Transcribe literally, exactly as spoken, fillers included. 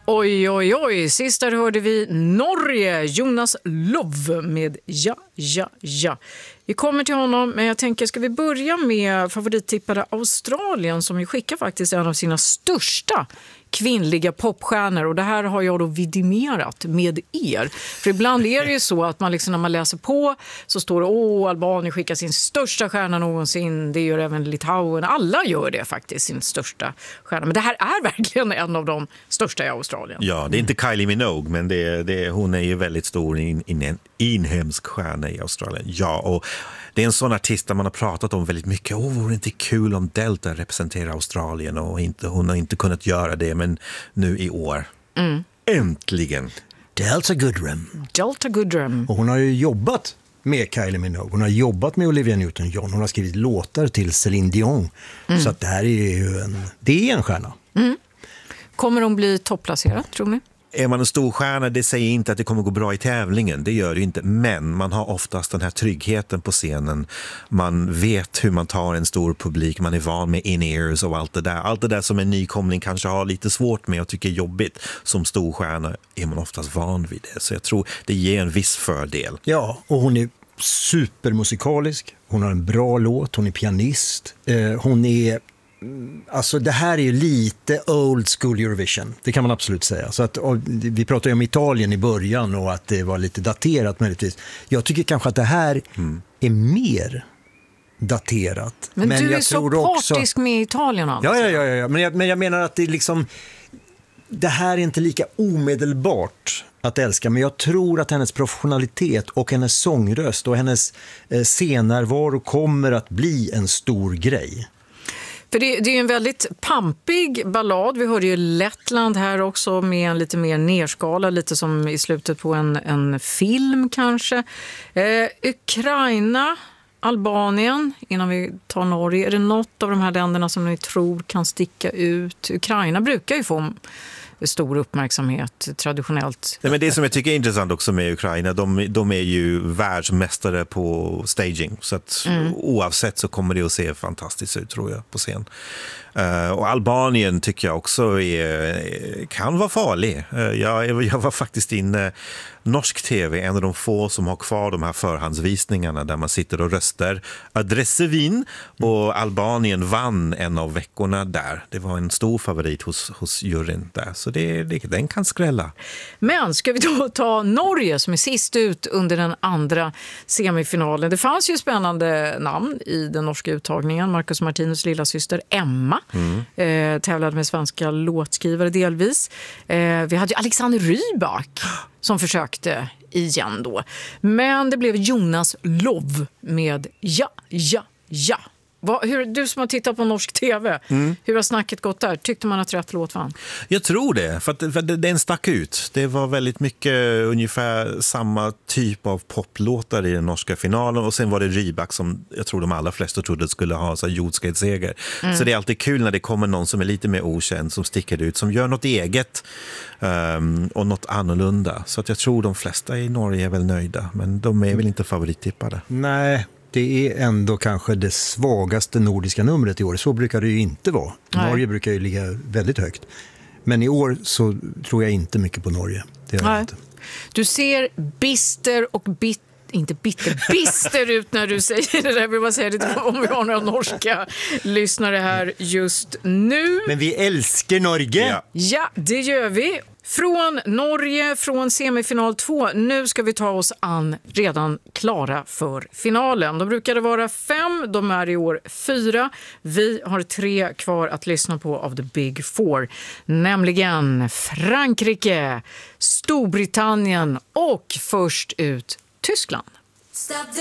Oj, oj, oj. Sist där hörde vi Norge, Jonas Love med Ja, ja, ja. Vi kommer till honom, men jag tänker, ska vi börja med favorittippade Australien som ju skickar faktiskt en av sina största kvinnliga popstjärnor, och det här har jag då vidimerat med er. För ibland är det ju så att man liksom, när man läser på så står det åh, Albanien skickar sin största stjärna någonsin, det gör även Litauen, alla gör det faktiskt, sin största stjärna. Men det här är verkligen en av de största i Australien. Ja, det är inte Kylie Minogue, men det, det, hon är ju väldigt stor in, in, en inhemsk stjärna i Australien. Ja, och det är en sån artist där man har pratat om väldigt mycket. Åh, vore det inte kul om Delta representerar Australien, och inte, hon har inte kunnat göra det, men nu i år. Mm. Äntligen! Delta Goodrem. Delta Goodrem. Och hon har ju jobbat med Kylie Minogue. Hon har jobbat med Olivia Newton-John. Hon har skrivit låtar till Celine Dion. Mm. Så att det här är ju en, det är en stjärna. Mm. Kommer hon bli topplacerad, tror ni? Är man en stor stjärna, det säger inte att det kommer gå bra i tävlingen. Det gör det inte. Men man har oftast den här tryggheten på scenen. Man vet hur man tar en stor publik. Man är van med in-ears och allt det där. Allt det där som en nykomling kanske har lite svårt med och tycker är jobbigt. Som stor stjärna är man oftast van vid det. Så jag tror det ger en viss fördel. Ja, och hon är supermusikalisk. Hon har en bra låt. Hon är pianist. Eh, hon är... Alltså det här är ju lite old school Eurovision, det kan man absolut säga. Så att, vi pratade ju om Italien i början och att det var lite daterat möjligtvis. Jag tycker kanske att det här mm. är mer daterat. Men, men du jag är tror så också... partisk med Italien alltså. Ja, ja, ja, ja. Men, jag, men jag menar att det är liksom... Det här är inte lika omedelbart att älska, men jag tror att hennes professionalitet och hennes sångröst och hennes eh, scennärvaro kommer att bli en stor grej. För det, det är ju en väldigt pampig ballad. Vi hörde ju Lettland här också med en lite mer nerskala, lite som i slutet på en, en film kanske. Eh, Ukraina, Albanien, innan vi tar Norge. Är det något av de här länderna som ni tror kan sticka ut? Ukraina brukar ju få stor uppmärksamhet traditionellt. Nej, men det som jag tycker är intressant också med Ukraina, de, de är ju världsmästare på staging, så att mm. oavsett så kommer det att se fantastiskt ut, tror jag, på scen. Uh, och Albanien tycker jag också är, kan vara farlig. Uh, jag, jag var faktiskt inne norsk tv, en av de få som har kvar de här förhandsvisningarna där man sitter och röstar adressevin, och Albanien vann en av veckorna där. Det var en stor favorit hos, hos juryn där, så det, det, den kan skrälla. Men ska vi då ta Norge som är sist ut under den andra semifinalen? Det fanns ju spännande namn i den norska uttagningen. Marcus Martinus lilla syster Emma mm. eh, tävlade med svenska låtskrivare delvis. Eh, vi hade ju Alexander Rybak som försökte igen då. Men det blev Jonas Love med Ja, ja, ja. Vad, hur, du som har tittat på norsk tv, mm. hur har snacket gått där? Tyckte man att rätt låt vann? Jag tror det, för att, för att den stack ut. Det var väldigt mycket ungefär samma typ av poplåtar i den norska finalen, och sen var det Rybak som jag tror de allra flesta trodde skulle ha så jordskredsseger. Mm. Så det är alltid kul när det kommer någon som är lite mer okänd, som sticker ut, som gör något eget um, och något annorlunda. Så att jag tror de flesta i Norge är väl nöjda, men de är väl inte favorittippade. Nej, det är ändå kanske det svagaste nordiska numret i år. Så brukar det ju inte vara. Nej. Norge brukar ju ligga väldigt högt. Men i år så tror jag inte mycket på Norge. Det gör jag inte. Du ser bister och bitter. Inte bitter, bister ut när du säger det där. Jag vill bara säga det om vi har några norska lyssnare här just nu. Men vi älskar Norge. Ja, ja, det gör vi. Från Norge, från semifinal två. Nu ska vi ta oss an redan klara för finalen. De brukade vara fem, de är i år fyra. Vi har tre kvar att lyssna på av the big four. Nämligen Frankrike, Storbritannien och först ut Tyskland.